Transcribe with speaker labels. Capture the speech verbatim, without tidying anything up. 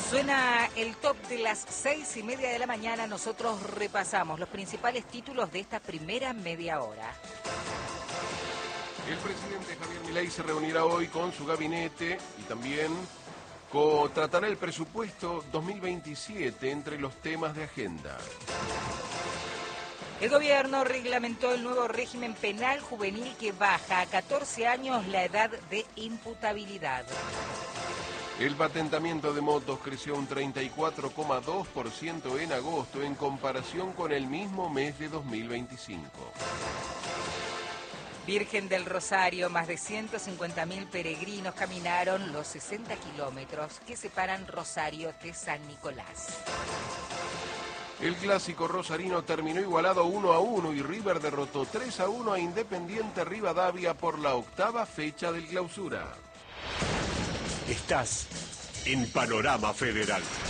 Speaker 1: Suena el top de las seis y media de la mañana. Nosotros repasamos los principales títulos de esta primera media hora.
Speaker 2: El presidente Javier Milei se reunirá hoy con su gabinete y también co- tratará el presupuesto dos mil veintisiete entre los temas de agenda.
Speaker 1: El gobierno reglamentó el nuevo régimen penal juvenil que baja a catorce años la edad de imputabilidad.
Speaker 2: El patentamiento de motos creció un treinta y cuatro coma dos por ciento en agosto en comparación con el mismo mes de dos mil veinticinco.
Speaker 1: Virgen del Rosario, más de ciento cincuenta mil peregrinos caminaron los sesenta kilómetros que separan Rosario de San Nicolás.
Speaker 2: El clásico rosarino terminó igualado uno a uno y River derrotó tres a uno a Independiente Rivadavia por la octava fecha del Clausura.
Speaker 3: Estás en Panorama Federal.